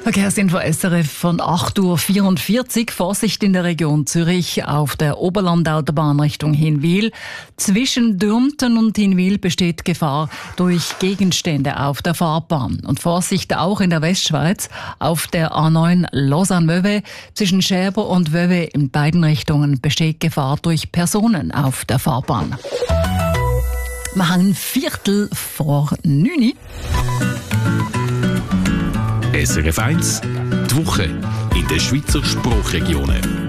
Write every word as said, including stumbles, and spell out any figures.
Verkehrsinfo S R F von acht Uhr vierundvierzig. Vorsicht in der Region Zürich auf der Oberlandautobahn Richtung Hinwil. Zwischen Dürmten und Hinwil besteht Gefahr durch Gegenstände auf der Fahrbahn. Und Vorsicht auch in der Westschweiz auf der A neun Lausanne-Wöwe. Zwischen Scherber und Wöwe in beiden Richtungen besteht Gefahr durch Personen auf der Fahrbahn. Wir haben ein Viertel vor neun. S R F eins, die Woche in den Schweizer Sprachregionen.